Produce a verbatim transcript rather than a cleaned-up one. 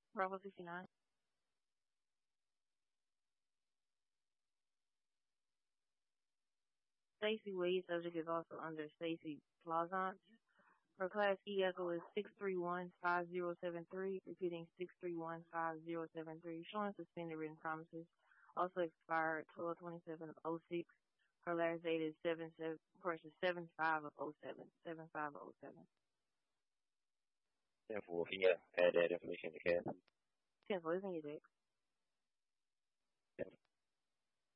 Bravo sixty-nine. Stacy Wade, subject is also under Stacy Plauzant. Her class E echo is six three one five zero seven three, repeating six three one five zero seven three, showing suspended written promises. Also expired twelve twenty-seven of oh six. Her last date is seven seven, correction, seven five of oh seven, seven five of oh seven. ten four, can you add that information to Kathy? ten four, isn't it?